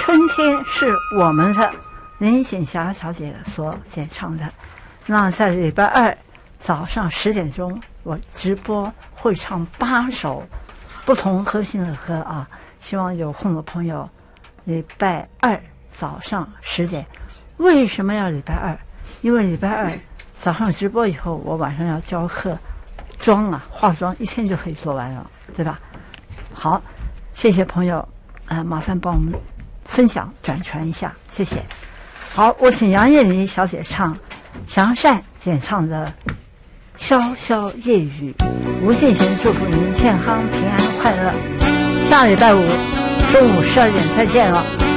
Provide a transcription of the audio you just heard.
春天是我们的林锦霞小姐所演唱的。那在礼拜二早上10点钟，我直播会唱8首不同和弦的歌啊，希望有空的朋友礼拜二早上10点。为什么要礼拜二？因为礼拜二早上直播以后，我晚上要教课，妆啊化妆一天就可以做完了，对吧？好，谢谢朋友，麻烦帮我们分享转传一下，谢谢。好，我请杨叶妮小姐唱祥善演唱的《潇潇夜雨》，吴敬贤祝福您健康平安快乐。下礼拜五中午12点再见了。